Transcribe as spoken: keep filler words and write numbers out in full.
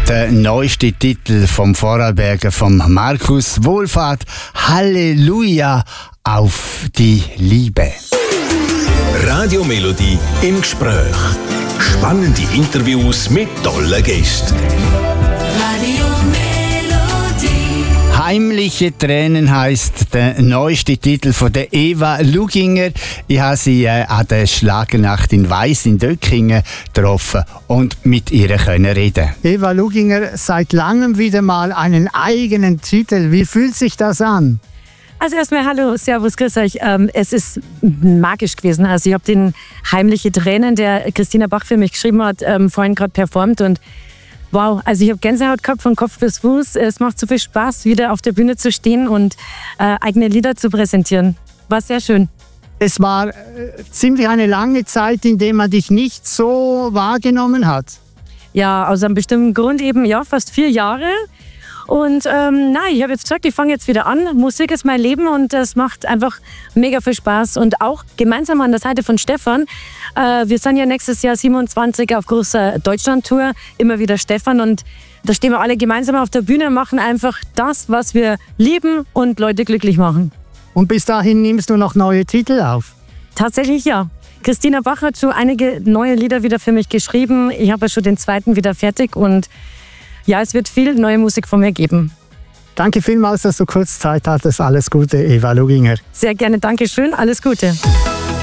Der neueste Titel vom Vorarlberger, vom Markus Wohlfahrt, Halleluja auf die Liebe. Radio Melodie im Gespräch. Spannende Interviews mit tollen Gästen. Radio Melodie. Heimliche Tränen heisst der neueste Titel von der Eva Luginger. Ich habe sie äh, an der Schlagernacht in Weiss in Döckingen getroffen und mit ihr können reden. Eva Luginger, seit langem wieder mal einen eigenen Titel. Wie fühlt sich das an? Also erstmal hallo, servus, grüß euch. Ähm, es ist magisch gewesen. Also ich habe den Heimliche Tränen, der Christina Bach für mich geschrieben hat, ähm, vorhin gerade performt und wow, also ich habe Gänsehaut gehabt von Kopf bis Fuß. Es macht so viel Spaß, wieder auf der Bühne zu stehen und äh, eigene Lieder zu präsentieren. War sehr schön. Es war äh, ziemlich eine lange Zeit, in der man dich nicht so wahrgenommen hat. Ja, aus einem bestimmten Grund eben, ja, fast vier Jahre. Und ähm, nein, ich habe jetzt gesagt, ich fange jetzt wieder an. Musik ist mein Leben und das macht einfach mega viel Spaß. Und auch gemeinsam an der Seite von Stefan. Äh, wir sind ja nächstes Jahr siebenundzwanzig auf großer Deutschland-Tour. Immer wieder Stefan. Und da stehen wir alle gemeinsam auf der Bühne und machen einfach das, was wir lieben und Leute glücklich machen. Und bis dahin nimmst du noch neue Titel auf? Tatsächlich ja. Christina Bach hat schon einige neue Lieder wieder für mich geschrieben. Ich habe ja schon den zweiten wieder fertig und ja, es wird viel neue Musik von mir geben. Danke vielmals, dass du kurz Zeit hattest. Alles Gute, Eva Luginger. Sehr gerne, danke schön, alles Gute.